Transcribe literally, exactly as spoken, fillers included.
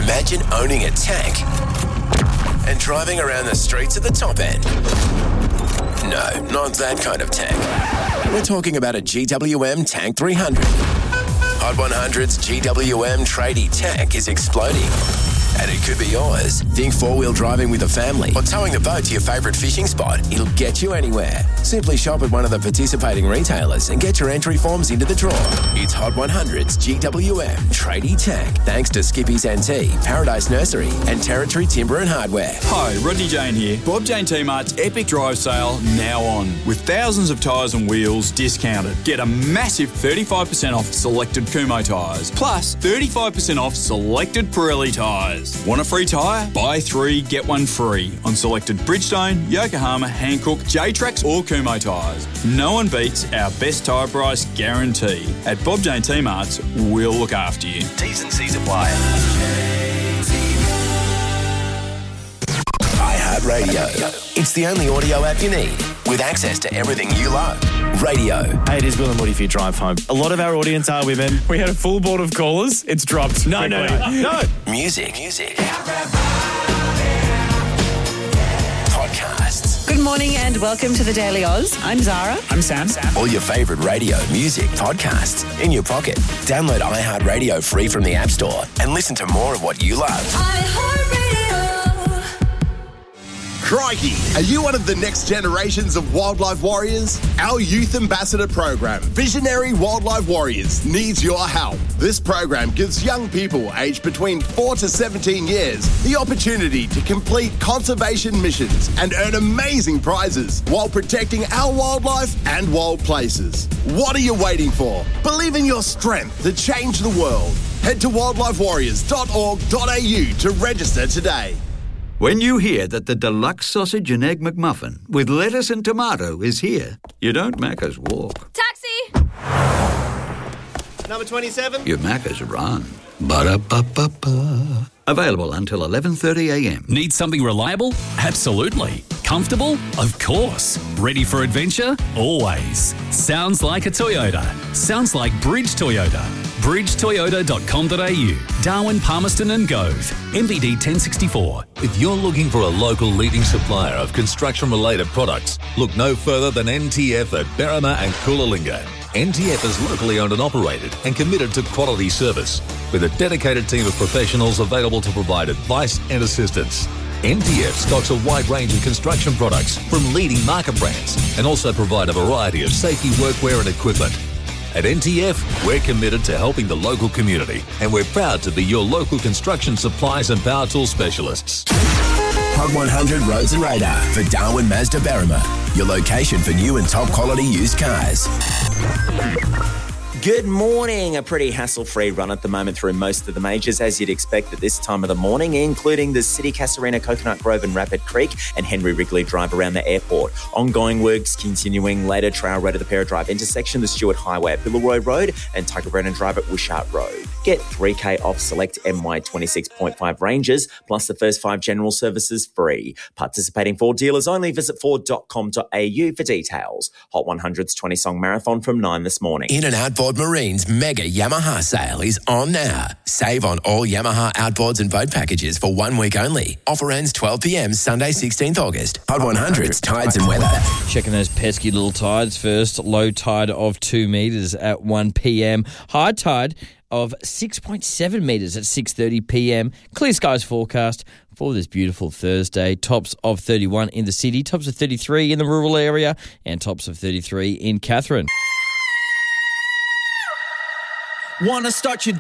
Imagine owning a tank and driving around the streets at the top end. No, not that kind of tank. We're talking about a G W M Tank three hundred. Hot one hundred's G W M tradie tank is exploding. And it could be yours. Think four-wheel driving with a family or towing the boat to your favourite fishing spot. It'll get you anywhere. Simply shop at one of the participating retailers and get your entry forms into the draw. It's Hot one hundred's G W M Tradie Tank, thanks to Skippy's N T, Paradise Nursery and Territory Timber and Hardware. Hi, Rodney Jane here. Bob Jane T-Mart's Epic Drive Sale now on, with thousands of tyres and wheels discounted. Get a massive thirty-five percent off selected Kumho tyres, plus thirty-five percent off selected Pirelli tyres. Want a free tyre? Buy three, get one free on selected Bridgestone, Yokohama, Hankook, J-Trax or Kumho tyres. No one beats our best tyre price guarantee. At Bob Jane T-Mart's, we'll look after you. T's and C's apply. iHeartRadio. It's the only audio app you need, with access to everything you love. Radio. Hey, it is Will and Woody for your drive home. A lot of our audience are women. We had a full board of callers. It's dropped. No, no, no, no. Music. Music. Podcasts. Good morning and welcome to the Daily Oz. I'm Zara. I'm Sam. Sam. All your favourite radio, music, podcasts in your pocket. Download iHeartRadio free from the App Store and listen to more of what you love. iHeartRadio. Crikey, are you one of the next generations of wildlife warriors? Our Youth Ambassador program, Visionary Wildlife Warriors, needs your help. This program gives young people aged between four to seventeen years the opportunity to complete conservation missions and earn amazing prizes while protecting our wildlife and wild places. What are you waiting for? Believe in your strength to change the world. Head to wildlife warriors dot org dot a u to register today. When you hear that the deluxe sausage and egg McMuffin with lettuce and tomato is here, you don't Macca's walk. Taxi! Number twenty-seven. You Macca's run. Ba-da-ba-ba-ba. Available until eleven thirty a m. Need something reliable? Absolutely. Comfortable? Of course. Ready for adventure? Always. Sounds like a Toyota. Sounds like Bridge Toyota. bridge toyota dot com dot a u. Darwin, Palmerston and Gove. M V D ten sixty-four. If you're looking for a local leading supplier of construction-related products, look no further than N T F at Berrima and Coolangatta. N T F is locally owned and operated and committed to quality service, with a dedicated team of professionals available to provide advice and assistance. N T F stocks a wide range of construction products from leading market brands and also provide a variety of safety workwear and equipment. At N T F, we're committed to helping the local community, and we're proud to be your local construction supplies and power tool specialists. Hot one hundred Roads and Radar for Darwin Mazda Berrima, your location for new and top quality used cars. Good morning. A pretty hassle-free run at the moment through most of the majors, as you'd expect at this time of the morning, including the City, Casarena, Coconut Grove and Rapid Creek and Henry Wrigley Drive around the airport. Ongoing works continuing later, Trail Road at the Para Drive intersection, the Stewart Highway at Billeroy Road and Tucker Brennan Drive at Wishart Road. Get three K off select M Y twenty-six point five ranges, plus the first five general services free. Participating Ford dealers only. Visit ford dot com dot a u for details. Hot one hundred's twenty-song marathon from nine this morning. In and Outboard Marine's mega Yamaha sale is on now. Save on all Yamaha outboards and boat packages for one week only. Offer ends twelve p m Sunday, sixteenth August. Hot one hundred's tides and weather. Checking those pesky little tides first. Low tide of two metres at one p m. High tide of six point seven metres at six thirty p m. Clear skies forecast for this beautiful Thursday. Tops of thirty-one in the city, tops of thirty-three in the rural area, and tops of thirty-three in Katherine. Want to start your